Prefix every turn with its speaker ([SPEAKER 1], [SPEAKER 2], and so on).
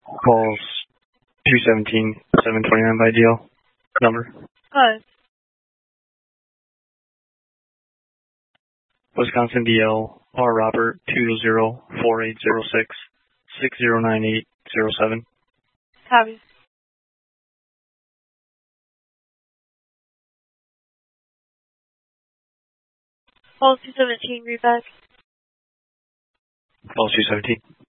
[SPEAKER 1] Calls 217-729 by DL. Number.
[SPEAKER 2] Hi.
[SPEAKER 1] Wisconsin DL R Robert 204-806-609807.
[SPEAKER 2] Copy. Calls 217, read back.
[SPEAKER 1] Calls 217.